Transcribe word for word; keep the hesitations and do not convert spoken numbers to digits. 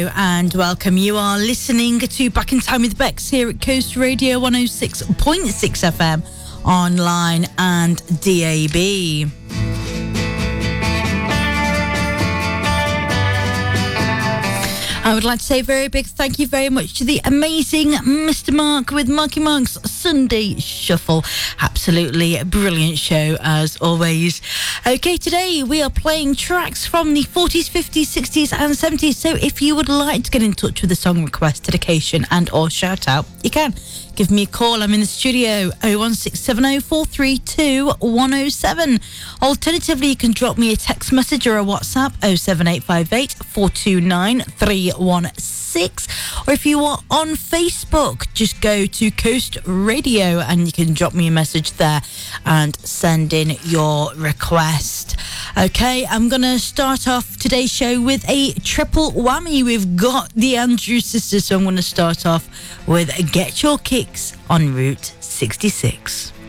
And welcome. You are listening to Back in Time with Bex here at Coast Radio one oh six point six F M, online and D A B. I would like to say a very big thank you very much to the amazing Mister Mark with Marky Mark's Sunday Shuffle. Absolutely brilliant show as always. Okay, today we are playing tracks from the forties, fifties, sixties and seventies. So if you would like to get in touch with a song request, dedication and or shout out, you can. Give me a call. I'm in the studio, oh one six seven oh four three two one oh seven. Alternatively, you can drop me a text message or a WhatsApp, oh seven eight five eight four two nine three one six. Or if you are on Facebook, just go to Coast Radio and you can drop me a message there and send in your request. Okay, I'm going to start off today's show with a triple whammy. We've got the Andrews Sisters, so I'm going to start off with Get Your Kicks on Route sixty-six.